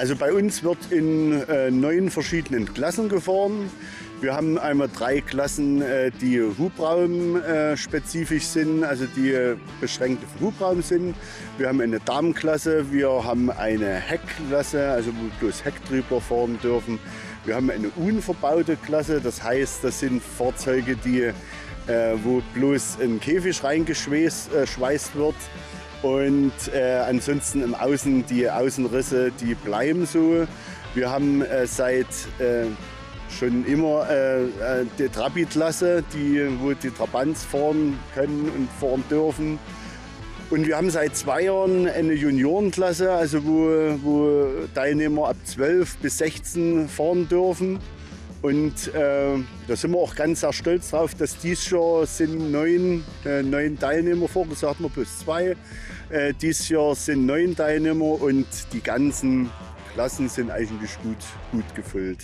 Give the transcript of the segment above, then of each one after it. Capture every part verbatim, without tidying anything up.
Also bei uns wird in äh, neun verschiedenen Klassen gefahren. Wir haben einmal drei Klassen, äh, die Hubraum-spezifisch äh, sind, also die äh, beschränkt auf Hubraum sind. Wir haben eine Damenklasse, wir haben eine Heckklasse, also wo bloß Heck drüber fahren dürfen. Wir haben eine unverbaute Klasse, das heißt, das sind Fahrzeuge, die, äh, wo bloß ein Käfig reingeschweißt äh, wird. Und äh, ansonsten im Außen, die Außenrisse, die bleiben so. Wir haben äh, seit äh, schon immer äh, die Trabi-Klasse, die, wo die Trabants fahren können und fahren dürfen. Und wir haben seit zwei Jahren eine Juniorenklasse, also wo, wo Teilnehmer ab zwölf bis sechzehn fahren dürfen. Und äh, da sind wir auch ganz sehr stolz drauf, dass dieses Jahr sind neun, äh, neun Teilnehmer vorgesagt, wir plus zwei. Äh, dieses Jahr sind neun Teilnehmer und die ganzen Klassen sind eigentlich gut, gut gefüllt.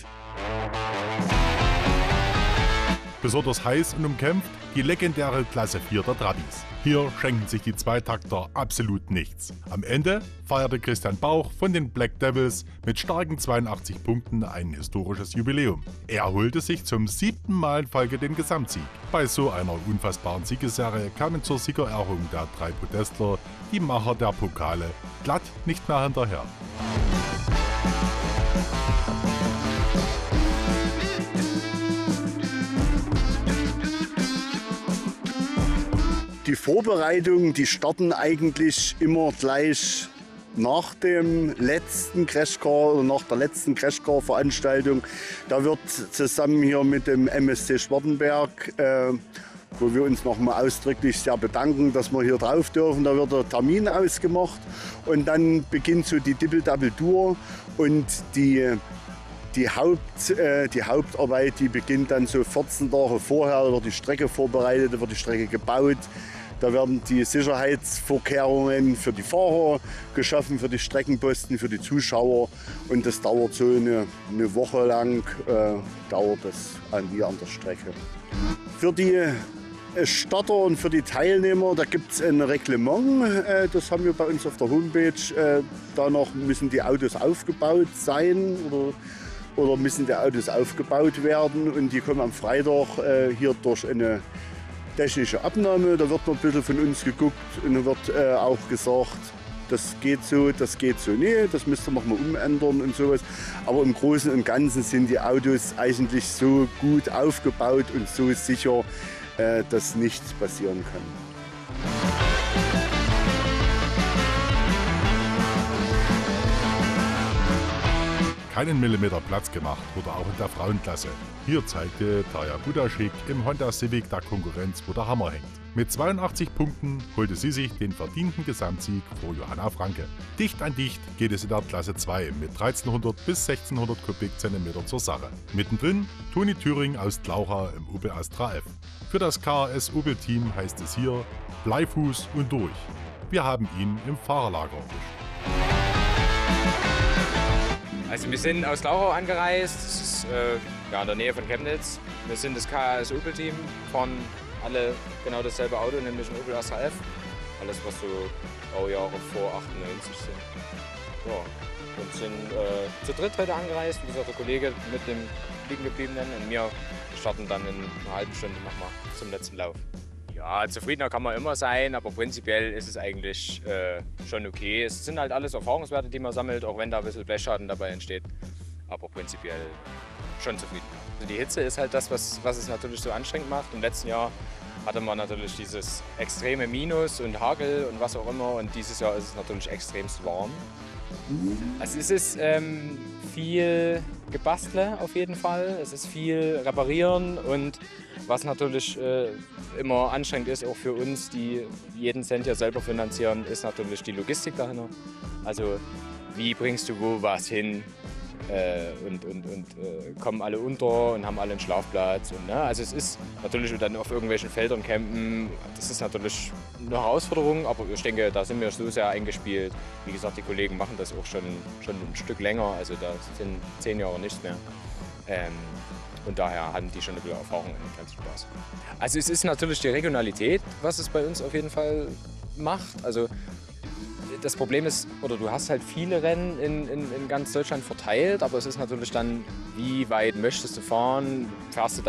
Besonders heiß und umkämpft die legendäre Klasse vier der Trabis. Hier schenken sich die Zweitakter absolut nichts. Am Ende feierte Christian Bauch von den Black Devils mit starken zweiundachtzig Punkten ein historisches Jubiläum. Er holte sich zum siebten Mal in Folge den Gesamtsieg. Bei so einer unfassbaren Siegesserie kamen zur Siegerehrung der drei Podestler die Macher der Pokale glatt nicht mehr hinterher. Die Vorbereitungen, die starten eigentlich immer gleich nach dem letzten Crashcar oder nach der letzten Crashcar-Veranstaltung. Da wird zusammen hier mit dem M S C Schwartenberg, äh, wo wir uns nochmal ausdrücklich sehr bedanken, dass wir hier drauf dürfen, da wird der Termin ausgemacht und dann beginnt so die Dippel-Dappel-Tour und die Die, Haupt, äh, die Hauptarbeit, die beginnt dann so vierzehn Tage vorher, da wird die Strecke vorbereitet, da wird die Strecke gebaut. Da werden die Sicherheitsvorkehrungen für die Fahrer geschaffen, für die Streckenposten, für die Zuschauer. Und das dauert so eine, eine Woche lang, äh, dauert das an, hier an der Strecke. Für die Starter und für die Teilnehmer, da gibt es ein Reglement, äh, das haben wir bei uns auf der Homepage. Äh, danach müssen die Autos aufgebaut sein oder oder müssen die Autos aufgebaut werden und die kommen am Freitag äh, hier durch eine technische Abnahme. Da wird noch ein bisschen von uns geguckt und dann wird äh, auch gesagt, das geht so, das geht so. Nee, das müsst ihr noch mal umändern und sowas. Aber im Großen und Ganzen sind die Autos eigentlich so gut aufgebaut und so sicher, äh, dass nichts passieren kann. Keinen Millimeter Platz gemacht wurde auch in der Frauenklasse. Hier zeigte Tarja Budaschik im Honda Civic der Konkurrenz, wo der Hammer hängt. Mit zweiundachtzig Punkten holte sie sich den verdienten Gesamtsieg vor Johanna Franke. Dicht an dicht geht es in der Klasse zwei mit dreizehnhundert bis sechzehnhundert Kubikzentimeter zur Sache. Mittendrin Toni Thüring aus Glaucha im Opel Astra F. Für das K A S Opel Team heißt es hier Bleifuß und durch. Wir haben ihn im Fahrerlager erwischt. Also wir sind aus Glauchau angereist, das ist äh, ja, in der Nähe von Chemnitz. Wir sind das K A S Opel Team, fahren alle genau dasselbe Auto, nämlich ein Opel Astra F. Alles was so Baujahre vor achtundneunzig sind. Ja, und sind äh, zu dritt heute angereist, wie gesagt der Kollege mit dem Liegengebliebenen und wir starten dann in einer halben Stunde nochmal zum letzten Lauf. Ja, zufriedener kann man immer sein, aber prinzipiell ist es eigentlich äh, schon okay. Es sind halt alles Erfahrungswerte, die man sammelt, auch wenn da ein bisschen Blechschaden dabei entsteht. Aber prinzipiell schon zufrieden. Also die Hitze ist halt das, was, was es natürlich so anstrengend macht. Im letzten Jahr hatte man natürlich dieses extreme Minus und Hagel und was auch immer. Und dieses Jahr ist es natürlich extremst warm. Also es ist ähm, viel Gebastle auf jeden Fall. Es ist viel Reparieren und was natürlich äh, immer anstrengend ist, auch für uns, die jeden Cent ja selber finanzieren, ist natürlich die Logistik dahinter. Also wie bringst du wo was hin äh, und, und, und äh, kommen alle unter und haben alle einen Schlafplatz. Und, ne? Also es ist natürlich dann auf irgendwelchen Feldern campen, das ist natürlich eine Herausforderung, aber ich denke, da sind wir so sehr eingespielt. Wie gesagt, die Kollegen machen das auch schon, schon ein Stück länger, also da sind zehn Jahre nichts mehr. Ähm, Und daher haben die schon ein bisschen Erfahrung und ganz Spaß. Also es ist natürlich die Regionalität, was es bei uns auf jeden Fall macht. Also das Problem ist, oder du hast halt viele Rennen in, in, in ganz Deutschland verteilt, aber es ist natürlich dann, wie weit möchtest du fahren? Fährst du